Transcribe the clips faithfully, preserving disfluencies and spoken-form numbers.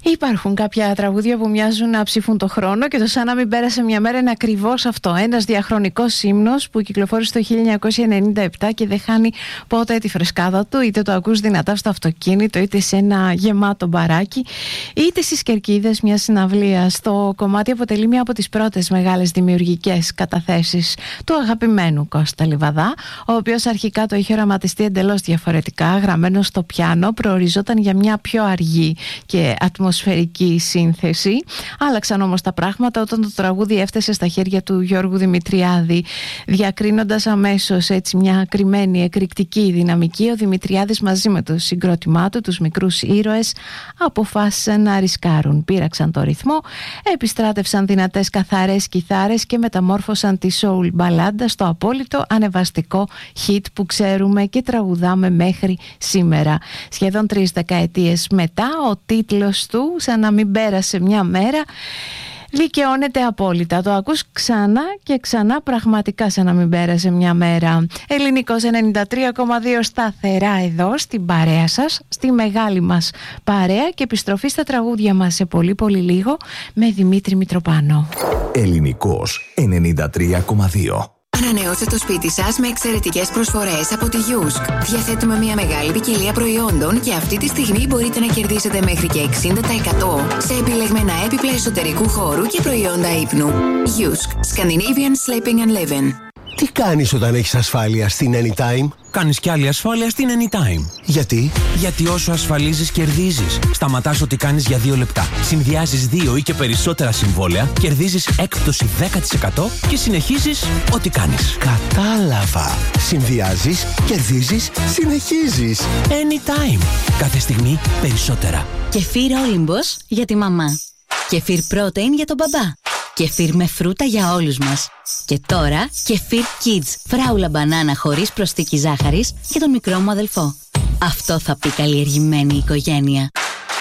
Υπάρχουν κάποια τραγούδια που μοιάζουν να ψήφουν το χρόνο και το σαν να μην πέρασε μια μέρα είναι ακριβώς αυτό. Ένας διαχρονικός ύμνος που κυκλοφόρησε το χίλια εννιακόσια ενενήντα επτά και δεν χάνει ποτέ τη φρεσκάδα του, είτε το ακούς δυνατά στο αυτοκίνητο, είτε σε ένα γεμάτο μπαράκι, είτε στις κερκίδες μιας συναυλίας. Το κομμάτι αποτελεί μια από τις πρώτες μεγάλες δημιουργικές καταθέσεις του αγαπημένου Κώστα Λιβαδά, ο οποίος αρχικά το είχε οραματιστεί εντελώς διαφορετικά, γραμμένο στο πιάνο, προοριζόταν για μια πιο αργή και ατμοσφαιρική σύνθεση. Άλλαξαν όμως τα πράγματα όταν το τραγούδι έφτασε στα χέρια του Γιώργου Δημητριάδη, διακρίνοντας αμέσως έτσι μια κρυμμένη εκρηκτική δυναμική. Ο Δημητριάδης μαζί με το συγκρότημά του, τους μικρούς ήρωες, αποφάσισαν να ρισκάρουν. Πήραξαν το ρυθμό, επιστράτευσαν δυνατές καθαρές κιθάρες και μεταμόρφωσαν τη soul μπαλάντα στο απόλυτο ανεβαστικό hit που ξέρουμε και τραγουδάμε μέχρι σήμερα. Σχεδόν τρεις δεκαετίες μετά, ο τίτλος του, σαν να μην πέρασε μια μέρα, δικαιώνεται απόλυτα. Το ακούς ξανά και ξανά, πραγματικά σαν να μην πέρασε μια μέρα. Ελληνικός ενενήντα τρία κόμμα δύο σταθερά εδώ στην παρέα σας, στη μεγάλη μας παρέα, και επιστροφή στα τραγούδια μας σε πολύ πολύ λίγο με Δημήτρη Μητροπάνο. Ελληνικός ενενήντα τρία κόμμα δύο. Ανανεώστε το σπίτι σας με εξαιρετικές προσφορές από τη Γιούσκ. Διαθέτουμε μια μεγάλη ποικιλία προϊόντων και αυτή τη στιγμή μπορείτε να κερδίσετε μέχρι και εξήντα τοις εκατό σε επιλεγμένα έπιπλα εσωτερικού χώρου και προϊόντα ύπνου. Γιούσκ. Scandinavian Sleeping and Living. Τι κάνεις όταν έχεις ασφάλεια στην Anytime? Κάνεις κι άλλη ασφάλεια στην Anytime. Γιατί? Γιατί όσο ασφαλίζεις, κερδίζεις. Σταματάς ό,τι κάνεις για δύο λεπτά. Συνδυάζεις δύο ή και περισσότερα συμβόλαια, κερδίζεις έκπτωση δέκα τοις εκατό και συνεχίζεις ό,τι κάνεις. Κατάλαβα. Συνδυάζεις, κερδίζεις, συνεχίζεις. Anytime. Κάθε στιγμή περισσότερα. Κεφίρ Όλυμπος για τη μαμά. Κεφίρ Protein για τον μπαμπά. Κεφίρ με φρούτα για όλους μας. Και τώρα κεφίρ Kids, φράουλα μπανάνα χωρίς προσθήκη ζάχαρης για τον μικρό μου αδελφό. Αυτό θα πει καλλιεργημένη οικογένεια.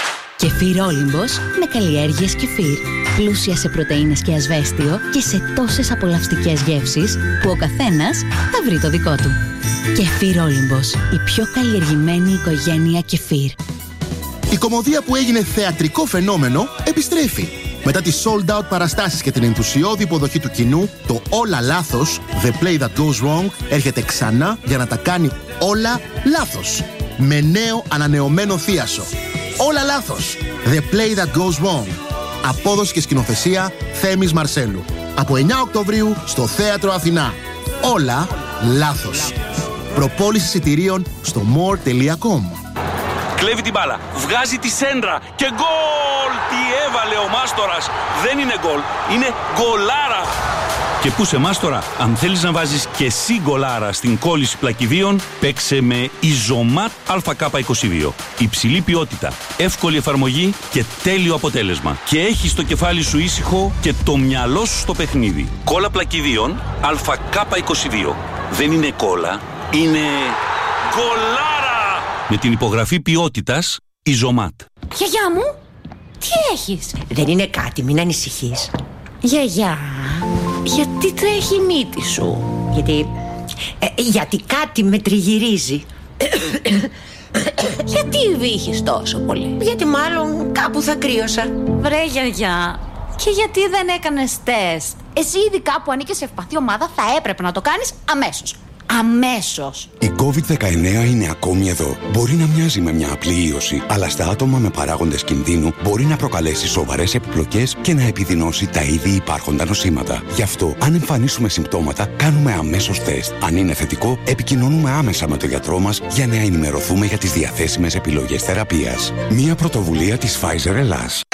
Κεφίρ Όλυμπος με καλλιέργειες κεφίρ. Πλούσια σε πρωτεΐνες και ασβέστιο και σε τόσες απολαυστικές γεύσεις που ο καθένας θα βρει το δικό του. Κεφίρ Όλυμπος, η πιο καλλιεργημένη οικογένεια κεφίρ. Η κωμωδία που έγινε θεατρικό φαινόμενο επιστρέφει. Μετά τις sold out παραστάσεις και την ενθουσιώδη υποδοχή του κοινού, το Όλα Λάθος, The Play That Goes Wrong, έρχεται ξανά για να τα κάνει όλα λάθος. Με νέο ανανεωμένο θίασο. Όλα Λάθος, The Play That Goes Wrong. Απόδοση και σκηνοθεσία Θέμης Μαρσέλου. Από εννιά Οκτωβρίου στο Θέατρο Αθηνά. Όλα Λάθος. Προπόληση εισιτηρίων στο more τελεία com. Κλέβει την μπάλα, βγάζει τη σέντρα και γκολ! Τι έβαλε ο Μάστορας! Δεν είναι γκολ, είναι γκολάρα! Και πού σε Μάστορα, αν θέλεις να βάζεις και εσύ γκολάρα στην κόλληση πλακιδίων, παίξε με Ιζωμάτ Α Κ είκοσι δύο. Υψηλή ποιότητα, εύκολη εφαρμογή και τέλειο αποτέλεσμα. Και έχεις το κεφάλι σου ήσυχο και το μυαλό σου στο παιχνίδι. Κόλλα πλακιδίων Α Κ είκοσι δύο. Δεν είναι κόλλα, είναι γκολάρα! Με την υπογραφή ποιότητας Ιζωμάτ. Γιαγιά μου, τι έχεις? Δεν είναι κάτι, μην ανησυχείς. Γιαγιά, γιατί τρέχει η μύτη σου? Γιατί... Ε, γιατί κάτι με τριγυρίζει. Γιατί βύχεις τόσο πολύ? Γιατί μάλλον κάπου θα κρύωσα. Βρε γιαγιά, και γιατί δεν έκανες τεστ? Εσύ ειδικά που ανήκες σε ευπαθή ομάδα θα έπρεπε να το κάνεις αμέσως. Αμέσως. Η κόβιντ δεκαεννέα είναι ακόμη εδώ. Μπορεί να μοιάζει με μια απλή ίωση, αλλά στα άτομα με παράγοντες κινδύνου μπορεί να προκαλέσει σοβαρές επιπλοκές και να επιδεινώσει τα ήδη υπάρχοντα νοσήματα. Γι' αυτό, αν εμφανίσουμε συμπτώματα, κάνουμε αμέσως τεστ. Αν είναι θετικό, επικοινωνούμε άμεσα με τον γιατρό μας για να ενημερωθούμε για τις διαθέσιμες επιλογές θεραπείας. Μια πρωτοβουλία της Pfizer Ελλάς.